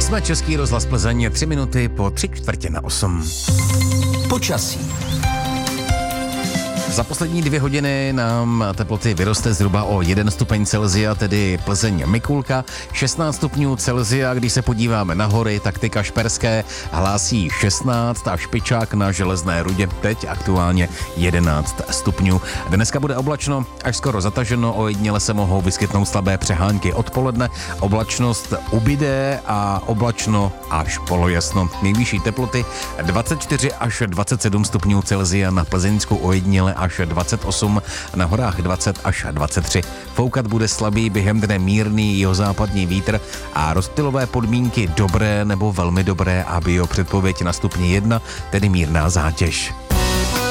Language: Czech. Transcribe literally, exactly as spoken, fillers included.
Jsme Český rozhlas Plzeň, tři minuty po tři čtvrtě na osm. Počasí. Za poslední dvě hodiny nám teploty vyroste zhruba o jeden stupeň Celsia, tedy Plzeň Mikulka, šestnáct stupňů Celsia. Když se podíváme na hory, tak ty Kašperské hlásí šestnáct a Špičák na Železné Rudě teď aktuálně jedenáct stupňů. Dneska bude oblačno, až skoro zataženo, ojediněle se mohou vyskytnout slabé přehánky odpoledne, oblačnost ubyde a oblačno až polojasno. Nejvyšší teploty dvacet čtyři až dvacet sedm stupňů Celsia, na Plzeňsku ojediněle až dvacet osm, na horách dvacet až dvacet tři. Foukat bude slabý, během dne mírný jihozápadní vítr a rozptylové podmínky dobré nebo velmi dobré a biopředpověď na stupni jedna, tedy mírná zátěž.